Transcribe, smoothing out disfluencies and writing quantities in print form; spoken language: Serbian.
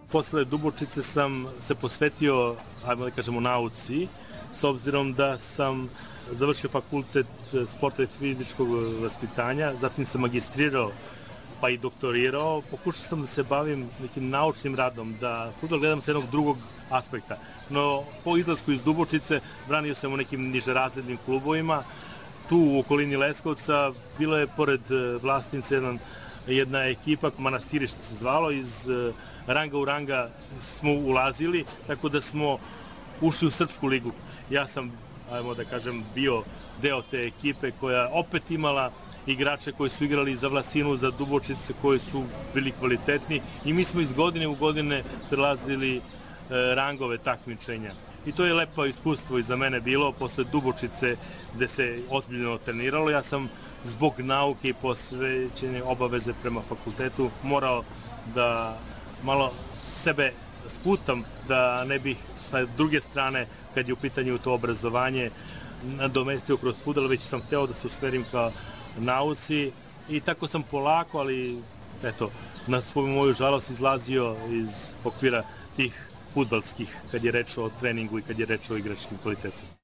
Posle Dubočice sam se posvetio, ajmo da kažemo, nauci, s obzirom da sam završio fakultet sporta i fizičkog vaspitanja, zatim sam magistrirao pa i doktorirao. Pokušao sam da se bavim nekim naučnim radom, da fudbal gledam s jednog drugog aspekta. No, po izlasku iz Dubočice branio sam u nekim nižerazrednim klubovima. Tu u okolini Leskovca bilo je pored Vlastince jedna ekipa, Manastirište se zvalo, iz ranga u ranga smo ulazili, tako da smo ušli u Srpsku ligu. Ja sam, ajmo da kažem, bio deo te ekipe koja opet imala igrače koji su igrali za Vlasinu, za Dubočice, koji su bili kvalitetni i mi smo iz godine u godine prelazili rangove takmičenja. I to je lepo iskustvo i za mene bilo, posle Dubočice gde se ozbiljno treniralo. Ja sam zbog nauke i posvećenja obaveze prema fakultetu morao da malo sebe sputam, da ne bih sa druge strane, kad je u pitanju to obrazovanje, nadomestio kroz fudbal, već sam hteo da se usmerim ka nauci i tako sam polako, ali eto, na svoju moju žalost izlazio iz okvira tih fudbalskih, kad je reč o treningu i kad je reč o igračkim kvalitetu.